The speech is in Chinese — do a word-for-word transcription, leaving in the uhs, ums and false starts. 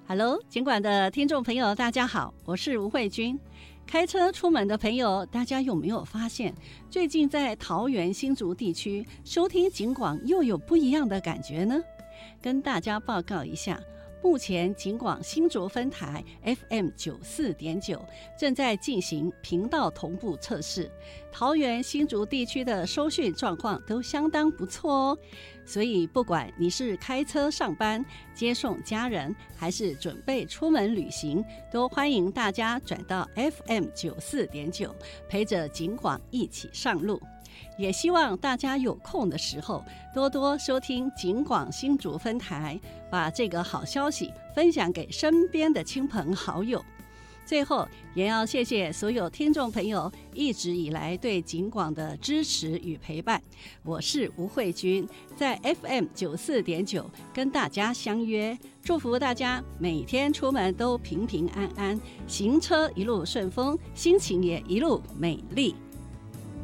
Hello， 警广的听众朋友大家好，我是吴慧君。开车出门的朋友，大家有没有发现，最近在桃园新竹地区收听警广又有不一样的感觉呢？跟大家报告一下，目前警广新竹分台 F M 九十四点九 正在进行频道同步测试，桃园新竹地区的收讯状况都相当不错哦。所以不管你是开车上班、接送家人，还是准备出门旅行，都欢迎大家转到 F M 九十四点九， 陪着警广一起上路。也希望大家有空的时候多多收听警广新竹分台，把这个好消息分享给身边的亲朋好友。最后也要谢谢所有听众朋友一直以来对警广的支持与陪伴。我是吴慧君，在 F M 九十四点九 跟大家相约，祝福大家每天出门都平平安安，行车一路顺风，心情也一路美丽。